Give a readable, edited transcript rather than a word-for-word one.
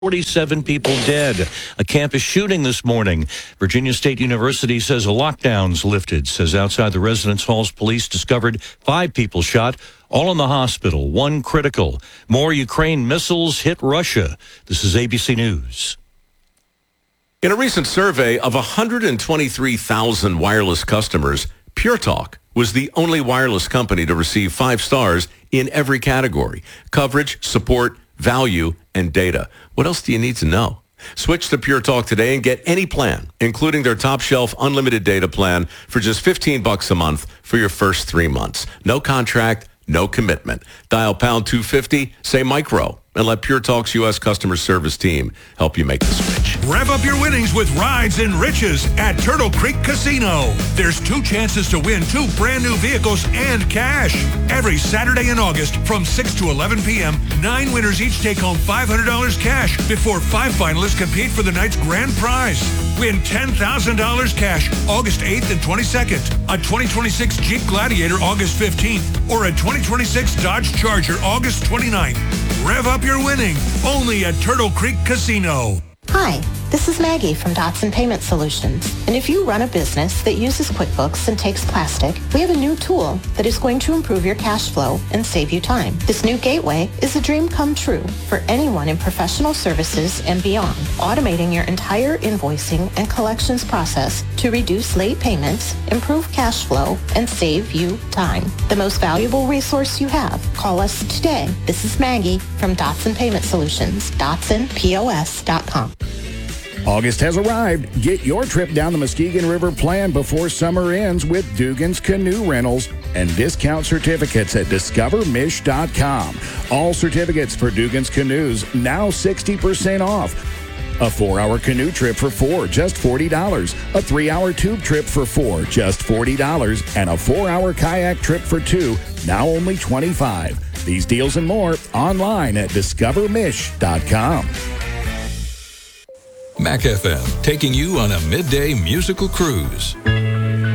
47 people dead. A campus shooting this morning. Virginia State University says a lockdown's lifted. Says outside the residence halls, police discovered 5 people shot, all in the hospital, 1 critical. More Ukraine missiles hit Russia. This is ABC News. In a recent survey of 123,000 wireless customers, Pure Talk was the only wireless company to receive 5 stars in every category: coverage, support, value, and data. What else do you need to know? Switch to Pure Talk today and get any plan, including their top shelf unlimited data plan for just $15 a month for your first 3 months. No contract, no commitment. Dial pound 250, say micro, and let Pure Talk's U.S. customer service team help you make the switch. Rev up your winnings with Rides and Riches at Turtle Creek Casino. There's 2 chances to win 2 brand new vehicles and cash. Every Saturday in August from 6 to 11 p.m., 9 winners each take home $500 cash before 5 finalists compete for the night's grand prize. Win $10,000 cash August 8th and 22nd, a 2026 Jeep Gladiator August 15th, or a 2026 Dodge Charger August 29th. Rev up your winning, only at Turtle Creek Casino. Hi, this is Maggie from Dotson Payment Solutions. And if you run a business that uses QuickBooks and takes plastic, we have a new tool that is going to improve your cash flow and save you time. This new gateway is a dream come true for anyone in professional services and beyond, automating your entire invoicing and collections process to reduce late payments, improve cash flow, and save you time. The most valuable resource you have. Call us today. This is Maggie from Dotson Payment Solutions, DotsonPOS.com. August has arrived. Get your trip down the Muskegon River planned before summer ends with Dugan's Canoe Rentals and discount certificates at discovermish.com. All certificates for Dugan's Canoes now 60% off. A 4-hour canoe trip for 4, just $40. A 3-hour tube trip for 4, just $40. And a 4-hour kayak trip for 2, now only $25. These deals and more online at discovermish.com. Mac FM, taking you on a midday musical cruise.